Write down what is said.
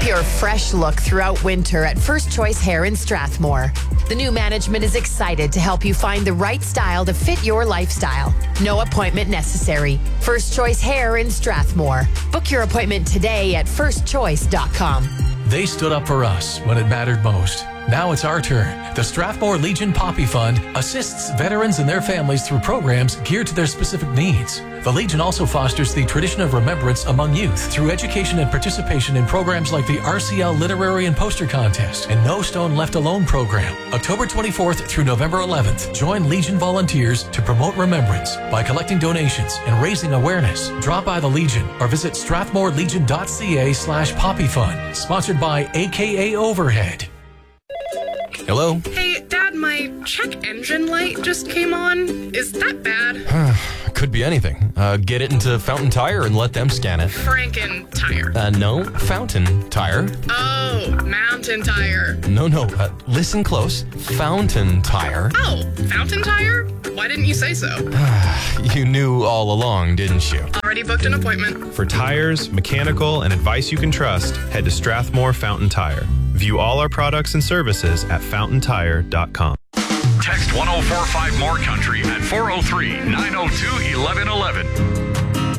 Keep your fresh look throughout winter at First Choice Hair in Strathmore. The new management is excited to help you find the right style to fit your lifestyle. No appointment necessary. First Choice Hair in Strathmore. Book your appointment today at firstchoice.com. They stood up for us when it mattered most. Now it's our turn. The Strathmore Legion Poppy Fund assists veterans and their families through programs geared to their specific needs. The Legion also fosters the tradition of remembrance among youth through education and participation in programs like the RCL Literary and Poster Contest and No Stone Left Alone program. October 24th through November 11th, join Legion volunteers to promote remembrance by collecting donations and raising awareness. Drop by the Legion or visit strathmorelegion.ca/poppyfund. Sponsored by AKA Overhead. Hello? Hey, Dad, my check engine light just came on. Is that bad? Could be anything. Get it into Fountain Tire and let them scan it. Franken Tire. No, Fountain Tire. Oh, Mountain Tire. No, listen close. Fountain Tire. Oh, Fountain Tire? Why didn't you say so? You knew all along, didn't you? Already booked an appointment. For tires, mechanical, and advice you can trust, head to Strathmore Fountain Tire. View all our products and services at fountaintire.com. Text 1045 More Country at 403-902-1111.